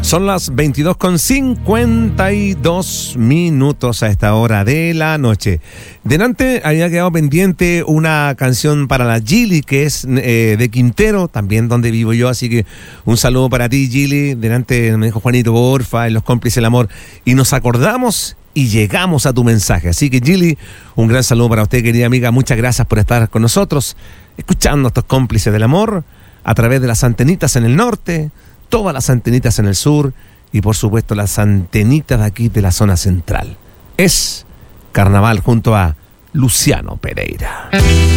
Son las 22:52 a esta hora de la noche. Delante había quedado pendiente una canción para la Gili, que es de Quintero, también donde vivo yo, así que un saludo para ti, Gili. Delante me dijo Juanito Borfa y los cómplices del amor, y nos acordamos y llegamos a tu mensaje. Así que, Gili, un gran saludo para usted, querida amiga. Muchas gracias por estar con nosotros, escuchando estos cómplices del amor a través de las antenitas en el norte, todas las antenitas en el sur y por supuesto las antenitas de aquí de la zona central. Es Carnaval junto a Luciano Pereira.